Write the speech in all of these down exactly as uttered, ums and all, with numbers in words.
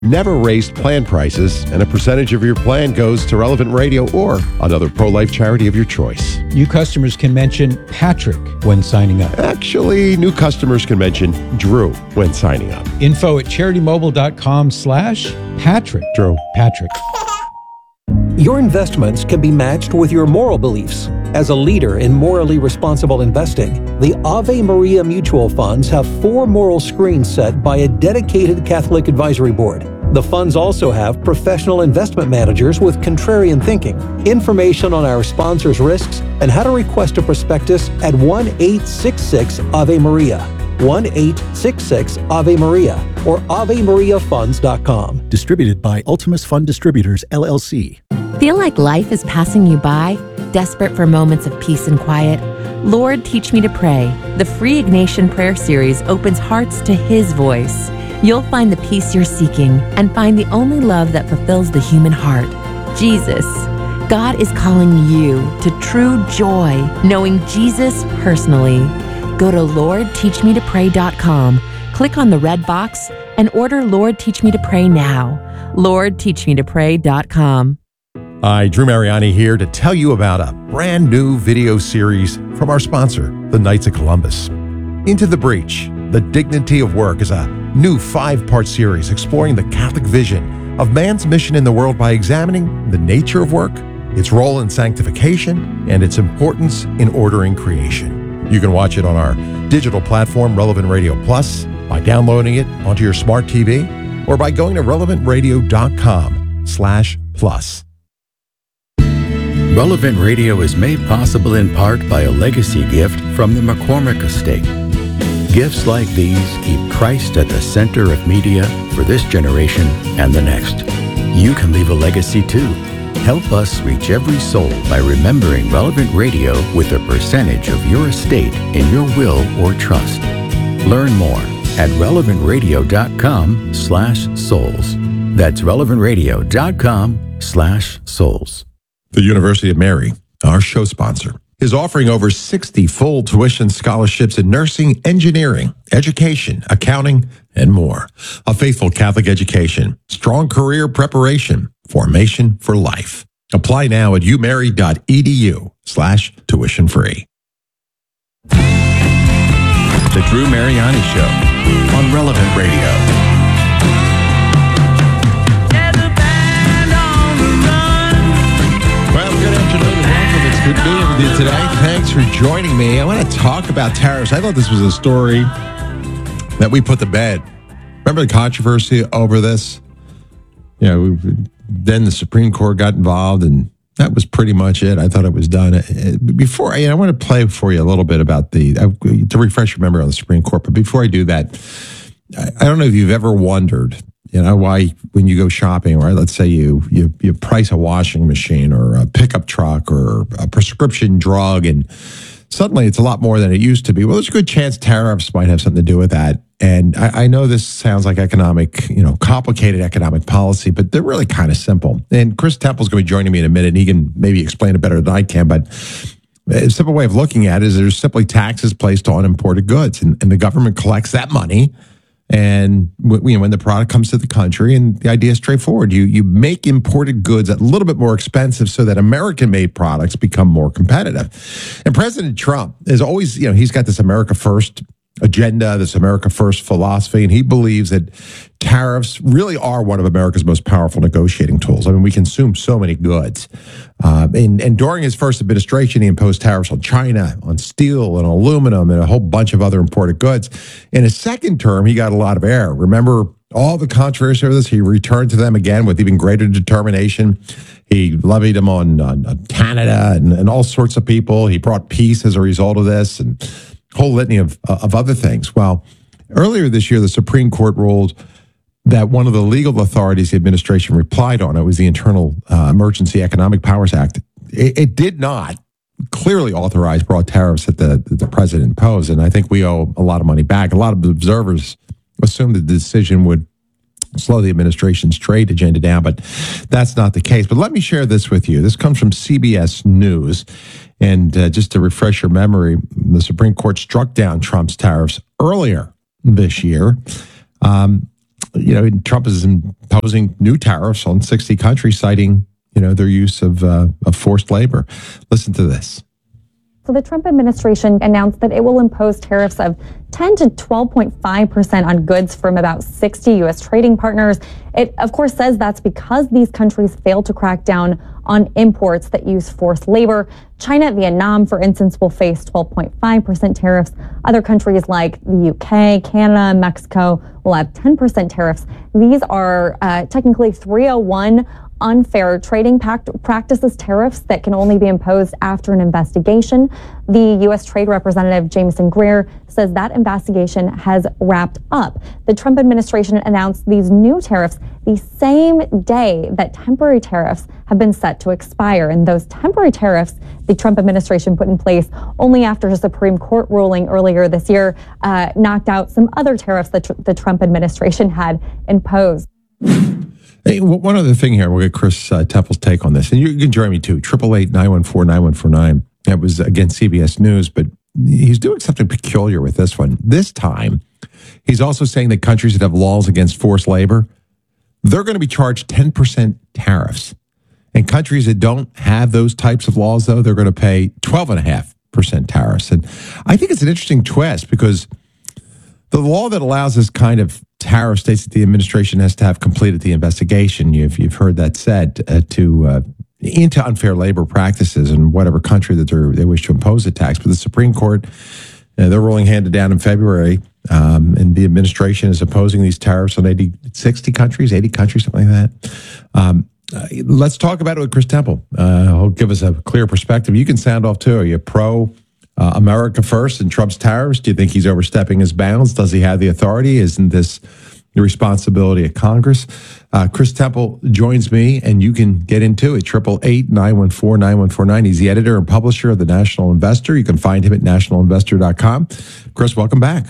never raised plan prices, and a percentage of your plan goes to Relevant Radio or another pro-life charity of your choice. New customers can mention Patrick when signing up. Actually, new customers can mention Drew when signing up. Info at CharityMobile.com slash Patrick. Drew. Patrick. Your investments can be matched with your moral beliefs. As a leader in morally responsible investing, the Ave Maria Mutual Funds have four moral screens set by a dedicated Catholic advisory board. The funds also have professional investment managers with contrarian thinking. Information on our sponsors' risks and how to request a prospectus at one eight six six Ave Maria, one eight six six Ave Maria, or ave maria funds dot com. Distributed by Ultimus Fund Distributors, L L C. Feel like life is passing you by? Desperate for moments of peace and quiet? Lord, Teach Me to Pray. The free Ignatian Prayer Series opens hearts to His voice. You'll find the peace you're seeking and find the only love that fulfills the human heart, Jesus. God is calling you to true joy, knowing Jesus personally. Go to Lord Teach Me to Pray dot com, click on the red box, and order Lord Teach Me to Pray now. Lord Teach Me to Pray dot com. Hi, Drew Mariani here to tell you about a brand new video series from our sponsor, the Knights of Columbus. Into the Breach, The Dignity of Work is a new five-part series exploring the Catholic vision of man's mission in the world by examining the nature of work, its role in sanctification, and its importance in ordering creation. You can watch it on our digital platform, Relevant Radio Plus, by downloading it onto your smart T V, or by going to relevant radio dot com slash plus. Relevant Radio is made possible in part by a legacy gift from the McCormick Estate. Gifts like these keep Christ at the center of media for this generation and the next. You can leave a legacy too. Help us reach every soul by remembering Relevant Radio with a percentage of your estate in your will or trust. Learn more at relevant radio dot com slash souls. That's relevant radio dot com slash souls. The University of Mary, our show sponsor, is offering over sixty full tuition scholarships in nursing, engineering, education, accounting, and more. A faithful Catholic education, strong career preparation, formation for life. Apply now at umary.edu slash tuition free. The Drew Mariani Show on Relevant Radio. Good being with you today. Thanks for joining me. I want to talk about tariffs. I thought this was a story that we put to bed. Remember the controversy over this? You know, we, then the Supreme Court got involved, and that was pretty much it. I thought it was done. Before, I, I want to play for you a little bit about the, uh, to refresh your memory on the Supreme Court. But before I do that, I, I don't know if you've ever wondered, you know, why when you go shopping, right? Let's say you you you price a washing machine or a pickup truck or a prescription drug, and suddenly it's a lot more than it used to be. Well, there's a good chance tariffs might have something to do with that. And I, I know this sounds like economic, you know, complicated economic policy, but they're really kind of simple. And Chris Temple's going to be joining me in a minute, and he can maybe explain it better than I can. But a simple way of looking at it is there's simply taxes placed on imported goods, and, and the government collects that money. And you know, when the product comes to the country, and the idea is straightforward. You you make imported goods a little bit more expensive so that American-made products become more competitive. And President Trump is always, you know, he's got this America First agenda, this America First philosophy, and he believes that tariffs really are one of America's most powerful negotiating tools. I mean, we consume so many goods. Uh, and, and during his first administration, he imposed tariffs on China, on steel and aluminum, and a whole bunch of other imported goods. In his second term, he got a lot of air. Remember all the controversy over this? He returned to them again with even greater determination. He levied them on, on, on Canada and, and all sorts of people. He brought peace as a result of this, and a whole litany of, of other things. Well, earlier this year, the Supreme Court ruled that one of the legal authorities the administration replied on, it was the Internal uh, Emergency Economic Powers Act. It, it did not clearly authorize broad tariffs that the, that the president imposed, and I think we owe a lot of money back. A lot of observers assumed the decision would slow the administration's trade agenda down, but that's not the case. But let me share this with you. This comes from C B S News, and uh, just to refresh your memory, the Supreme Court struck down Trump's tariffs earlier this year. Um, you know, Trump is imposing new tariffs on sixty countries, citing, you know, their use of, uh, of forced labor. Listen to this. So the Trump administration announced that it will impose tariffs of ten to twelve point five percent on goods from about sixty U S trading partners. It, of course, says that's because these countries failed to crack down on imports that use forced labor. China, Vietnam, for instance, will face twelve point five percent tariffs. Other countries like the U K, Canada, Mexico will have ten percent tariffs. These are uh, technically three oh one unfair trading pact- practices tariffs that can only be imposed after an investigation. The U S Trade Representative Jameson Greer says that investigation has wrapped up. The Trump administration announced these new tariffs the same day that temporary tariffs have been set to expire. And those temporary tariffs the Trump administration put in place only after a Supreme Court ruling earlier this year uh, knocked out some other tariffs that tr- the Trump administration had imposed. Hey, one other thing here. We'll get Chris uh, Temple's take on this. And you can join me too. eight eight eight, nine one four, nine one four nine. That was, again, C B S News, but he's doing something peculiar with this one. This time, he's also saying that countries that have laws against forced labor, they're going to be charged ten percent tariffs. And countries that don't have those types of laws, though, they're going to pay twelve point five percent tariffs. And I think it's an interesting twist because the law that allows this kind of tariff states that the administration has to have completed the investigation. You've, you've heard that said uh, to uh, into unfair labor practices in whatever country that they wish to impose a tax. But the Supreme Court, uh, they're ruling handed down in February, um, and the administration is imposing these tariffs on eighty, sixty countries, eighty countries, something like that. Um, uh, let's talk about it with Chris Temple. Uh, he'll give us a clear perspective. You can sound off too. Are you pro Uh, America first and Trump's tariffs? Do you think he's overstepping his bounds? Does he have the authority? Isn't this the responsibility of Congress? Uh, Chris Temple joins me, and you can get into it. eight eight eight, nine one four, nine one four nine. He's the editor and publisher of the National Investor. You can find him at national investor dot com. Chris, welcome back.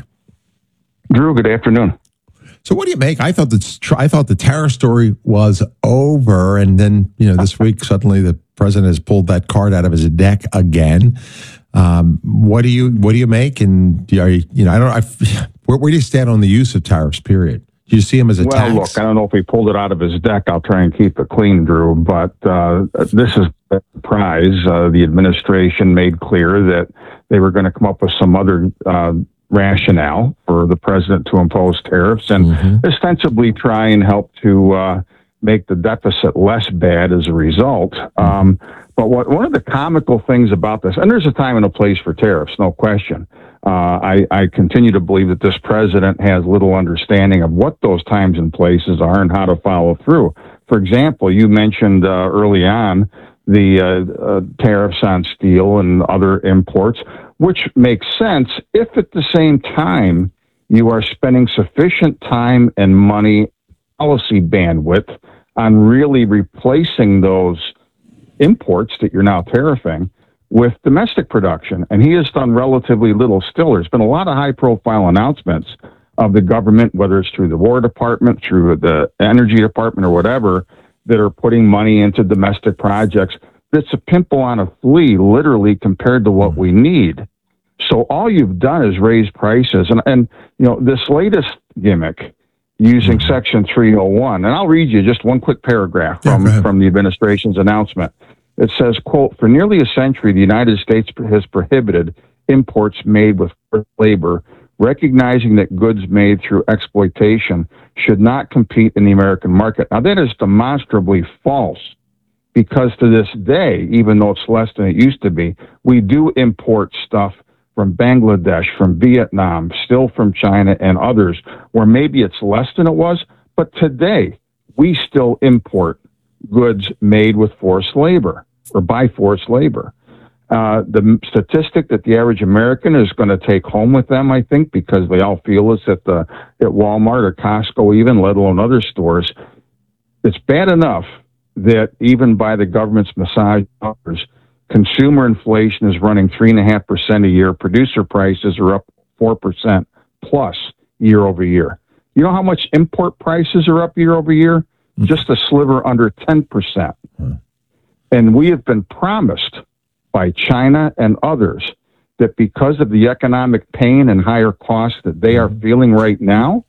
Drew, good afternoon. So what do you make? I thought the I thought the tariff story was over, and then, you know, this week suddenly the president has pulled that card out of his deck again. Um, what do you what do you make? And are you, you know, I don't. I, where, where do you stand on the use of tariffs? Period. Do you see them as a well, tax? Well, look, I don't know if he pulled it out of his deck. I'll try and keep it clean, Drew. But uh, this is a surprise. Uh, the administration made clear that they were going to come up with some other uh, rationale for the president to impose tariffs and mm-hmm. ostensibly try and help to uh, make the deficit less bad as a result. Mm-hmm. Um, But what one of the comical things about this, and there's a time and a place for tariffs, no question. Uh, I, I continue to believe that this president has little understanding of what those times and places are and how to follow through. For example, you mentioned uh, early on the uh, uh, tariffs on steel and other imports, which makes sense if at the same time you are spending sufficient time and money, policy bandwidth on really replacing those imports that you're now tariffing with domestic production. And he has done relatively little still. There's been a lot of high profile announcements of the government, whether it's through the War Department, through the Energy Department or whatever, that are putting money into domestic projects. That's a pimple on a flea, literally, compared to what we need. So all you've done is raise prices. And, and you know, this latest gimmick using Section three oh one, and I'll read you just one quick paragraph from, yeah, from the administration's announcement. It says, quote, for nearly a century, the United States has prohibited imports made with forced labor, recognizing that goods made through exploitation should not compete in the American market. Now, that is demonstrably false, because to this day, even though it's less than it used to be, we do import stuff from Bangladesh, from Vietnam, still from China and others, where maybe it's less than it was. But today, we still import goods made with forced labor or by forced labor. Uh, the statistic that the average American is going to take home with them, I think, because they all feel this at the at Walmart or Costco even, let alone other stores, it's bad enough that even by the government's massage numbers, consumer inflation is running three and a half percent a year. Producer prices are up four percent plus year over year. You know how much import prices are up year over year? Mm-hmm. Just a sliver under ten percent. Mm-hmm. And we have been promised by China and others that because of the economic pain and higher costs that they are feeling right now,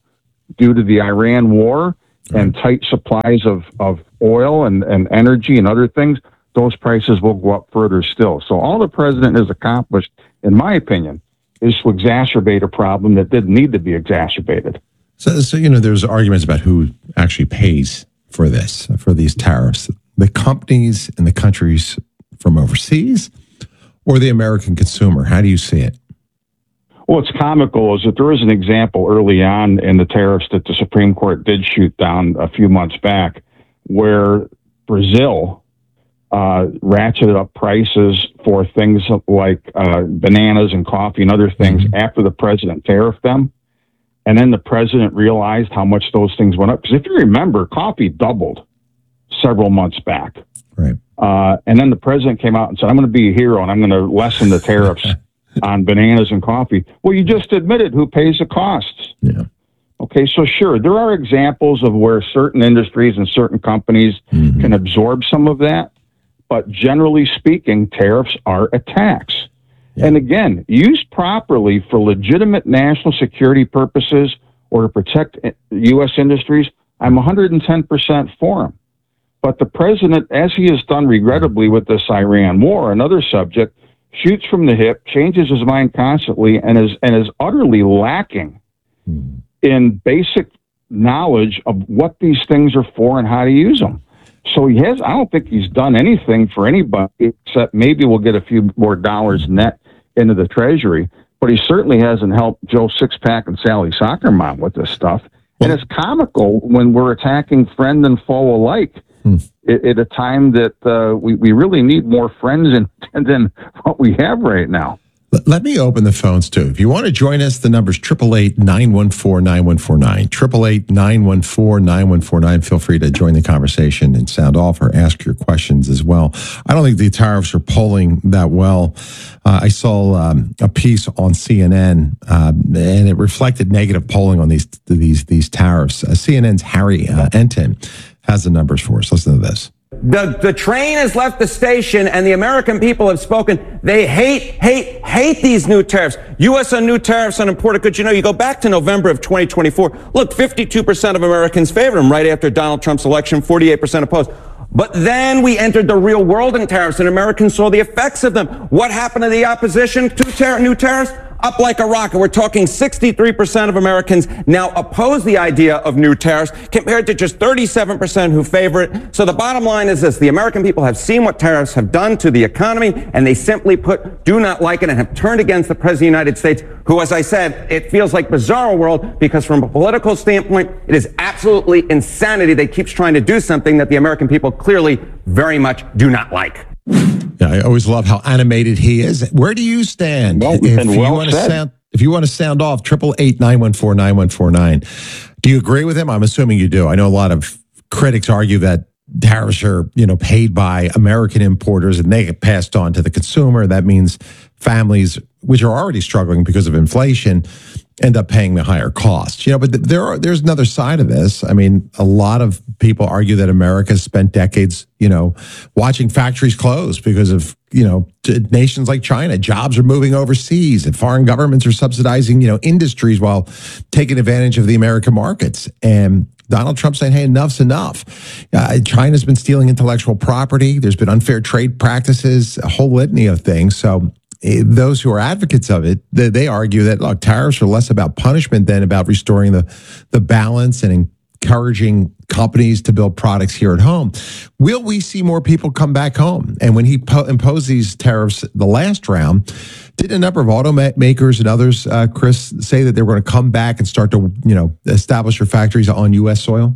due to the Iran war and tight supplies of, of oil and, and energy and other things, those prices will go up further still. So all the president has accomplished, in my opinion, is to exacerbate a problem that didn't need to be exacerbated. So, so you know, there's arguments about who actually pays for this, for these tariffs. The companies and the countries from overseas or the American consumer? How do you see it? Well, it's comical is that there is an example early on in the tariffs that the Supreme Court did shoot down a few months back where Brazil uh, ratcheted up prices for things like uh, bananas and coffee and other things mm-hmm. after the president tariffed them. And then the president realized how much those things went up. Because if you remember, coffee doubled several months back. Right. Uh, and then the president came out and said, I'm going to be a hero and I'm going to lessen the tariffs on bananas and coffee. Well, you just admitted who pays the costs. Yeah. Okay, so sure, there are examples of where certain industries and certain companies mm-hmm. can absorb some of that. But generally speaking, tariffs are a tax. Yeah. And again, used properly for legitimate national security purposes or to protect U S industries, I'm one hundred ten percent for them. But the president, as he has done regrettably with this Iran war, another subject, shoots from the hip, changes his mind constantly, and is and is utterly lacking hmm. in basic knowledge of what these things are for and how to use them. So he has, I don't think he's done anything for anybody except maybe we'll get a few more dollars net into the Treasury, but he certainly hasn't helped Joe Sixpack and Sally Soccer Mom with this stuff. Well, and it's comical when we're attacking friend and foe alike. Hmm. At, at a time that uh, we, we really need more friends in, than what we have right now. Let me open the phones, too. If you want to join us, the number's eight eight eight, nine one four, nine one four nine. eight eight eight, nine one four, nine one four nine. Feel free to join the conversation and sound off or ask your questions as well. I don't think the tariffs are polling that well. Uh, I saw um, a piece on C N N, uh, and it reflected negative polling on these these these tariffs. Uh, C N N's Harry uh, Enton has the numbers for us. Listen to this. The, the train has left the station and the American people have spoken. They hate, hate, hate these new tariffs. U S on new tariffs on imported goods. You know, you go back to November of twenty twenty-four. Look, fifty-two percent of Americans favored them right after Donald Trump's election, forty-eight percent opposed. But then we entered the real world in tariffs and Americans saw the effects of them. What happened to the opposition to tar- new tariffs? Up like a rocket. We're talking sixty-three percent of Americans now oppose the idea of new tariffs compared to just thirty-seven percent who favor it. So the bottom line is this. The American people have seen what tariffs have done to the economy, and they simply put, do not like it and have turned against the President of the United States, who, as I said, it feels like bizarre world because from a political standpoint, it is absolutely insanity that keeps trying to do something that the American people clearly very much do not like. Yeah, I always love how animated he is. Where do you stand? Well, if you well want to said. sound, if you want to sound off, eight eight eight, nine one four, nine one four nine. Do you agree with him? I'm assuming you do. I know a lot of critics argue that tariffs are, you know, paid by American importers and they get passed on to the consumer. That means families, which are already struggling because of inflation, end up paying the higher costs. You know, but there are there's another side of this. I mean, a lot of people argue that America spent decades, you know, watching factories close because of, you know, nations like China. Jobs are moving overseas and foreign governments are subsidizing, you know, industries while taking advantage of the American markets. And Donald Trump saying, hey, enough's enough. Uh, China's been stealing intellectual property. There's been unfair trade practices, a whole litany of things. So those who are advocates of it, they, they argue that, look, tariffs are less about punishment than about restoring the, the balance and encouraging companies to build products here at home. Will we see more people come back home? And when he po- imposed these tariffs the last round, did a number of automakers and others, uh, Chris, say that they were going to come back and start to, you know, establish their factories on U S soil?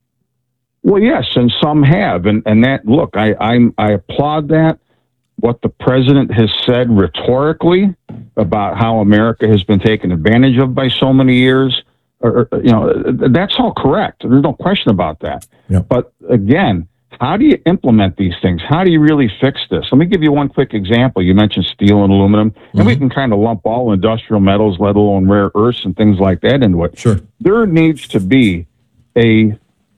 Well, yes, and some have. And, and that, look, I, I'm, I applaud that. What the president has said rhetorically about how America has been taken advantage of by so many years, or, you know, that's all correct. There's no question about that. Yep. But again, how do you implement these things? How do you really fix this? Let me give you one quick example. You mentioned steel and aluminum, mm-hmm. and we can kind of lump all industrial metals, let alone rare earths and things like that into it. Sure. There needs to be a,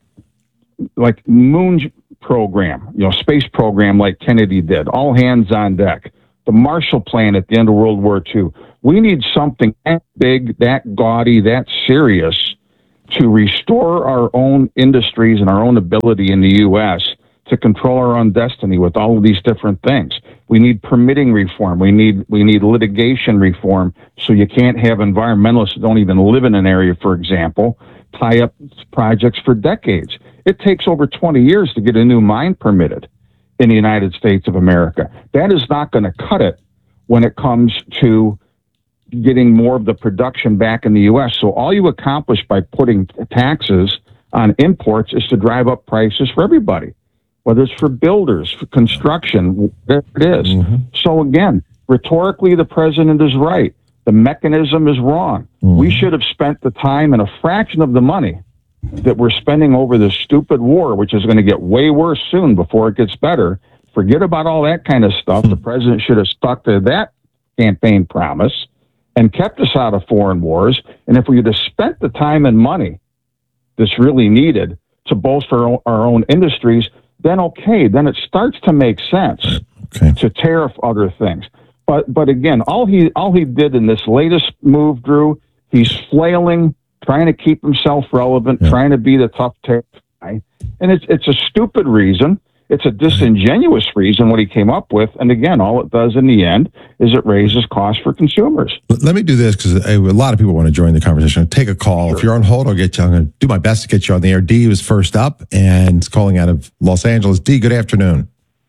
like, moon program, you know, space program like Kennedy did, all hands on deck. The Marshall Plan at the end of World War Two. We need something that big, that gaudy, that serious to restore our own industries and our own ability in the U S to control our own destiny with all of these different things. We need permitting reform. We need we need litigation reform, so you can't have environmentalists that don't even live in an area, for example, tie up projects for decades. It takes over twenty years to get a new mine permitted in the United States of America. That is not going to cut it when it comes to getting more of the production back in the U S. So all you accomplish by putting taxes on imports is to drive up prices for everybody, whether it's for builders, for construction, whatever it is. Mm-hmm. So again, rhetorically, the president is right. The mechanism is wrong. Mm-hmm. We should have spent the time and a fraction of the money that we're spending over this stupid war, which is going to get way worse soon before it gets better. Forget about all that kind of stuff. Mm-hmm. The president should have stuck to that campaign promise and kept us out of foreign wars. And if we had spent the time and money that's really needed to bolster our own industries, then okay, then it starts to make sense okay. to tariff other things. But but again, all he all he did in this latest move, Drew, he's flailing, trying to keep himself relevant, yeah. trying to be the tough tariff guy. And it's it's a stupid reason. It's a disingenuous reason what he came up with. And again, all it does in the end is it raises costs for consumers. Let me do this because a lot of people want to join the conversation. Take a call. Sure. If you're on hold, I'll get you. I'm going to do my best to get you on the air. D was first up and it's calling out of Los Angeles. D, good afternoon.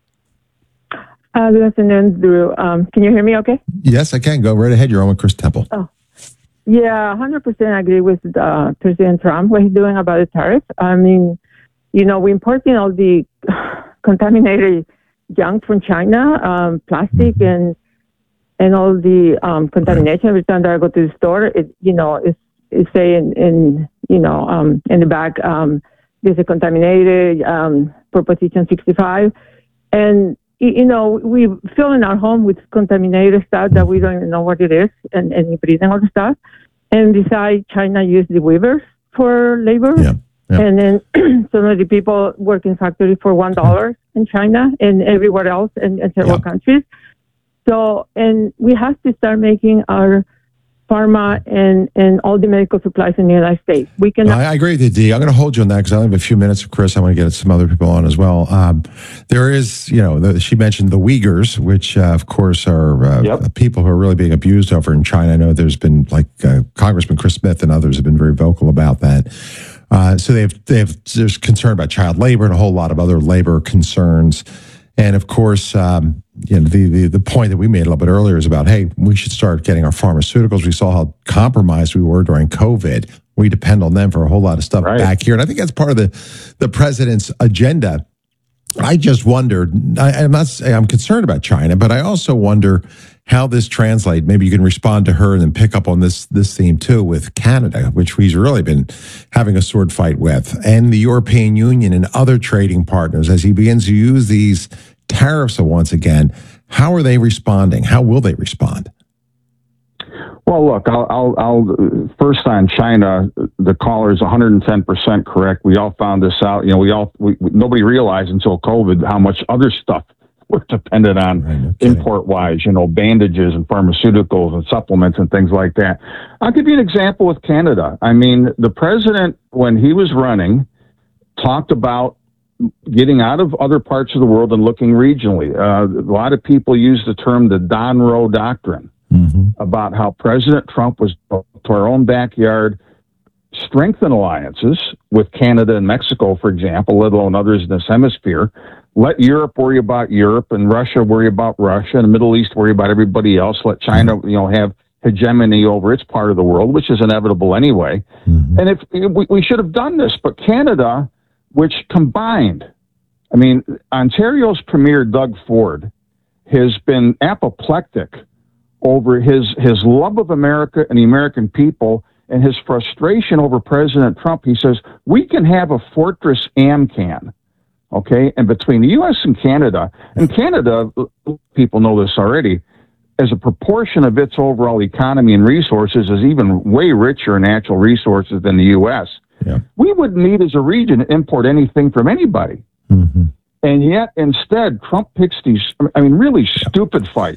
Uh, good afternoon, Drew. Um, can you hear me okay? Yes, I can. Go right ahead. You're on with Chris Temple. Oh, yeah, one hundred percent agree with uh, President Trump, what he's doing about the tariff. I mean, you know, we're importing all the contaminated junk from China, um, plastic and and all the um, contamination. Every time that I go to the store, it you know it's it's saying in you know um, in the back um, there's a contaminated um, proposition sixty-five, and you know we fill in our home with contaminated stuff that we don't even know what it is, and and we breathe all the stuff. And besides, China used the weavers for labor. Yeah. Yep. And then some of the people work in factory for one dollar in China and everywhere else in, in several yep. countries. So, and we have to start making our pharma and, and all the medical supplies in the United States. We can. I, I agree with you, D. I'm going to hold you on that because I only have a few minutes. Chris, I want to get some other people on as well. Um, there is, you know, the, she mentioned the Uyghurs, which uh, of course are uh, yep. people who are really being abused over in China. I know there's been like uh, Congressman Chris Smith and others have been very vocal about that. Uh, so they have, they have, there's concern about child labor and a whole lot of other labor concerns. And of course, um, you know, the, the, the point that we made a little bit earlier is about, hey, we should start getting our pharmaceuticals. We saw how compromised we were during COVID. We depend on them for a whole lot of stuff right. back here. And I think that's part of the, the president's agenda. I just wondered, I, I'm not saying I'm concerned about China, but I also wonder how this translates. Maybe you can respond to her and then pick up on this this theme too with Canada, which we've really been having a sword fight with, and the European Union and other trading partners as he begins to use these tariffs once again. How are they responding? How will they respond? Well, look, I'll, I'll, I'll first on China, the caller is one hundred ten percent correct. We all found this out. You know, we all, we, nobody realized until COVID how much other stuff we're dependent on right, okay. import-wise, you know, bandages and pharmaceuticals and supplements and things like that. I'll give you an example with Canada. I mean, the president, when he was running, talked about getting out of other parts of the world and looking regionally. Uh, a lot of people use the term the Don Rowe Doctrine. Mm-hmm. About how President Trump was to our own backyard, strengthen alliances with Canada and Mexico, for example, let alone others in this hemisphere. Let Europe worry about Europe and Russia worry about Russia and the Middle East worry about everybody else. Let China, you know, have hegemony over its part of the world, which is inevitable anyway. Mm-hmm. And if we, we should have done this, but Canada, which combined, I mean, Ontario's Premier Doug Ford has been apoplectic over his, his love of America and the American people and his frustration over President Trump. He says, we can have a fortress AmCan, okay? And between the U S and Canada, and Canada, people know this already, as a proportion of its overall economy and resources is even way richer in natural resources than the U S. Yeah. We wouldn't need as a region to import anything from anybody. Mm-hmm. And yet, instead, Trump picks these, I mean, really stupid fights.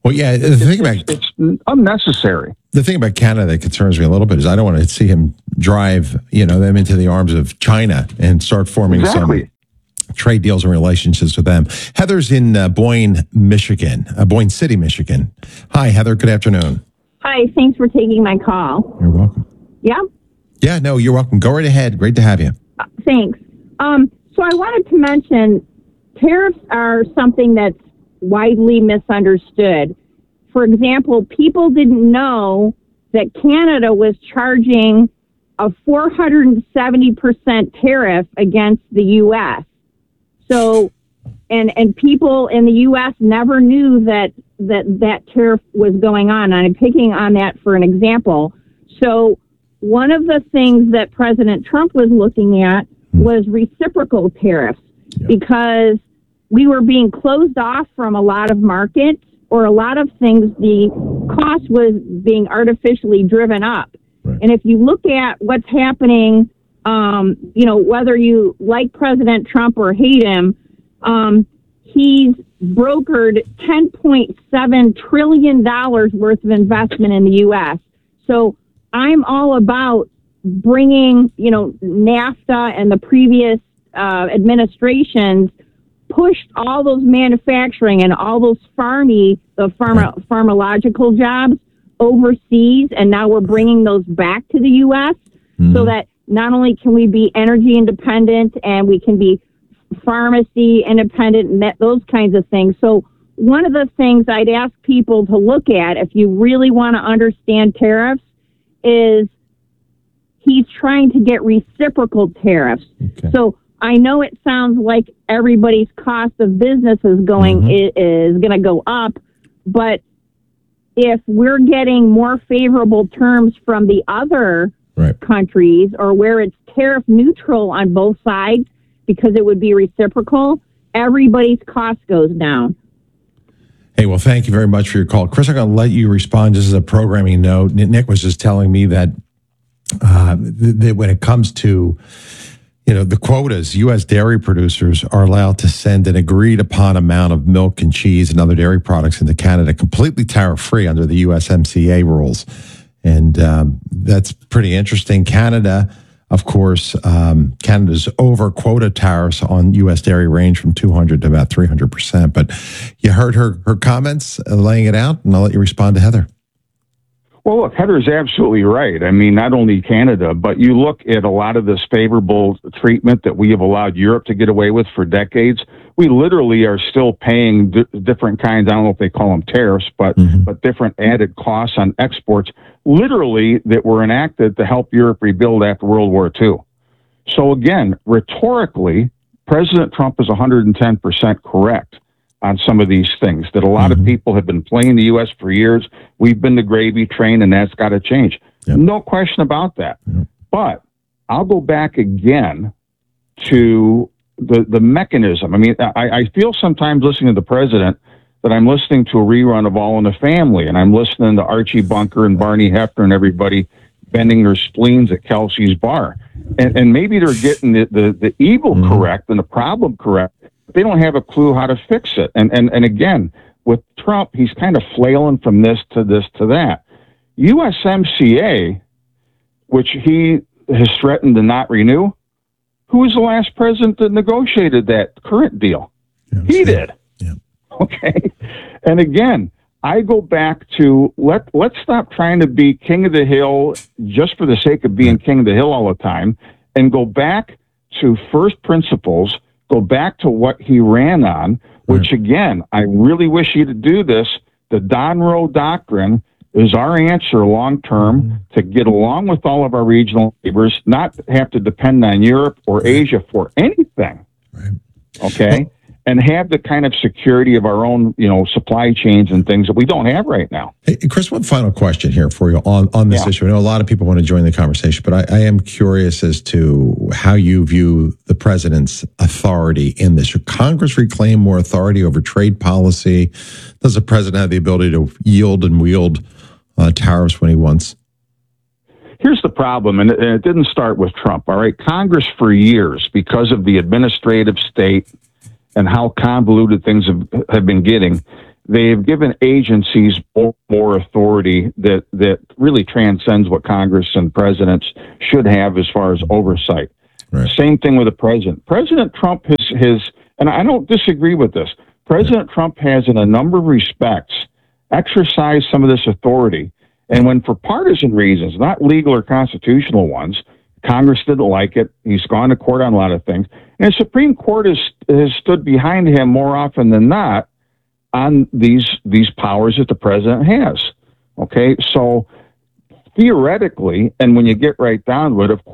Well, yeah, the thing about it's unnecessary. The thing about Canada that concerns me a little bit is I don't want to see him drive, you know, them into the arms of China and start forming Exactly. some trade deals and relationships with them. Heather's in uh, Boyne, Michigan, uh, Boyne City, Michigan. Hi, Heather. Good afternoon. Hi, thanks for taking my call. You're welcome. Yeah? Yeah, no, you're welcome. Go right ahead. Great to have you. Uh, thanks. Um, so I wanted to mention tariffs are something that's widely misunderstood. For example, people didn't know that Canada was charging a four hundred seventy percent tariff against the U S. So, and and people in the U S never knew that that, that tariff was going on. And I'm picking on that for an example. So one of the things that President Trump was looking at was reciprocal tariffs, yeah. because we were being closed off from a lot of markets, or a lot of things, the cost was being artificially driven up. Right. And if you look at what's happening, um, you know, whether you like President Trump or hate him, um, he's brokered ten point seven trillion dollars worth of investment in the U S. So I'm all about bringing, you know, NAFTA and the previous uh, administrations pushed all those manufacturing and all those farmy, the pharma, pharmacological jobs overseas, and now we're bringing those back to the U S. Mm-hmm. So that not only can we be energy independent and we can be pharmacy independent and that, those kinds of things. So one of the things I'd ask people to look at, if you really want to understand tariffs, is he's trying to get reciprocal tariffs. Okay. So I know it sounds like everybody's cost of business is going mm-hmm. is, is going to go up, but if we're getting more favorable terms from the other right. countries, or where it's tariff neutral on both sides, because it would be reciprocal, everybody's cost goes down. Hey, well, thank you very much for your call. Chris, I'm going to let you respond. This is a programming note. Nick was just telling me that, uh, that when it comes to, you know, the quotas, U S dairy producers are allowed to send an agreed upon amount of milk and cheese and other dairy products into Canada completely tariff-free under the U S M C A rules. And um, that's pretty interesting. Canada, of course, um, Canada's over quota tariffs on U S dairy range from two hundred to about three hundred percent. But you heard her, her comments, uh, laying it out, and I'll let you respond to Heather. Well, look, Heather's absolutely right. I mean, not only Canada, but you look at a lot of this favorable treatment that we have allowed Europe to get away with for decades. We literally are still paying d- different kinds, I don't know if they call them tariffs, but, mm-hmm. but different added costs on exports, literally that were enacted to help Europe rebuild after World War Two. So again, rhetorically, President Trump is one hundred ten percent correct on some of these things, that a lot mm-hmm. of people have been playing the U S for years. We've been the gravy train, and that's got to change. Yep. No question about that. Yep. But I'll go back again to the, the mechanism. I mean, I, I feel sometimes listening to the president that I'm listening to a rerun of All in the Family, and I'm listening to Archie Bunker and Barney Hefner and everybody bending their spleens at Kelsey's bar. And, and maybe they're getting the, the, the evil mm-hmm. correct and the problem correct. They don't have a clue how to fix it. And, and, and again, with Trump, he's kind of flailing from this to this to that. U S M C A, which he has threatened to not renew, who was the last president that negotiated that current deal? Yeah, he did. Yeah. Okay. And again, I go back to let, let's stop trying to be king of the hill just for the sake of being king of the hill all the time, and go back to first principles. Go back to what he ran on, which, again, I really wish he'd do this. The Don Rowe Doctrine is our answer long-term mm-hmm. to get along with all of our regional neighbors, not have to depend on Europe or Asia for anything, right. okay, and have the kind of security of our own, you know, supply chains and things that we don't have right now. Hey, Chris, one final question here for you on, on this yeah. issue. I know a lot of people want to join the conversation, but I, I am curious as to how you view the president's authority in this. Should Congress reclaim more authority over trade policy? Does the president have the ability to yield and wield uh, tariffs when he wants? Here's the problem, and it, and it didn't start with Trump, all right? Congress for years, because of the administrative state and how convoluted things have, have been getting, they've given agencies more, more authority that, that really transcends what Congress and presidents should have as far as oversight. Right. Same thing with the president. President Trump has, has, and I don't disagree with this, President Trump has, in a number of respects, exercised some of this authority. And when for partisan reasons, not legal or constitutional ones, Congress didn't like it. He's gone to court on a lot of things. And the Supreme Court has, has stood behind him more often than not on these, these powers that the president has. Okay, so theoretically, and when you get right down to it, of course,